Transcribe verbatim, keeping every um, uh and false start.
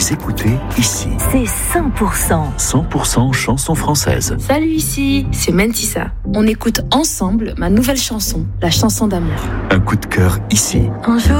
Vous écoutez ici. C'est cent pour cent. cent pour cent chansons françaises. Salut, ici, c'est Mentissa. On écoute ensemble ma nouvelle chanson, la chanson d'amour. Un coup de cœur ici. Un jour